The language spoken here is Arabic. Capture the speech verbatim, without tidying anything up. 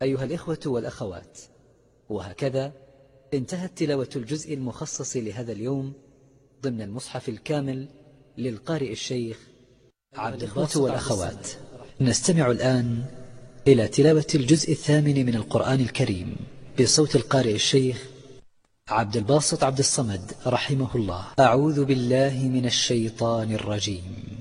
أيها الإخوة والأخوات، وهكذا انتهت تلاوة الجزء المخصص لهذا اليوم ضمن المصحف الكامل للقارئ الشيخ عبد الباسط والأخوات. نستمع الآن إلى تلاوة الجزء الثامن من القرآن الكريم بصوت القارئ الشيخ عبد الباسط عبد الصمد رحمه الله. أعوذ بالله من الشيطان الرجيم.